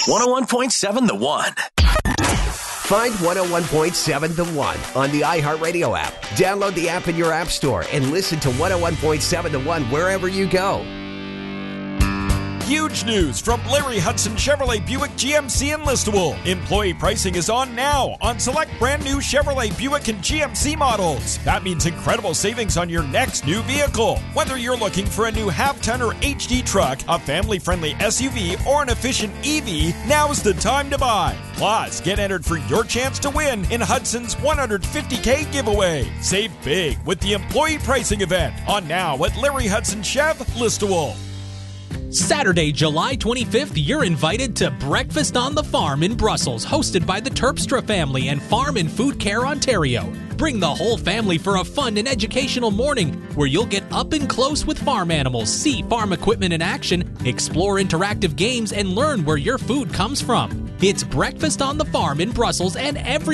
101.7 The One. Find 101.7 The One on the iHeartRadio app. Download the app in your app store and listen to 101.7 The One wherever you go. Huge news from Larry Hudson Chevrolet Buick GMC in Listowel. Employee pricing is on now on select brand new Chevrolet Buick and GMC models. That means incredible savings on your next new vehicle. Whether you're looking for a new half-ton or HD truck, a family-friendly SUV, or an efficient EV, now's the time to buy. Plus, get entered for your chance to win in Hudson's $150K giveaway. Save big with the employee pricing event on now at Larry Hudson Chev, Listowel. Saturday, July 25th, you're invited to Breakfast on the Farm in Brussels, hosted by the Terpstra family and Farm and Food Care Ontario. Bring the whole family for a fun and educational morning where you'll get up and close with farm animals, see farm equipment in action, explore interactive games, and learn where your food comes from. It's Breakfast on the Farm in Brussels, and every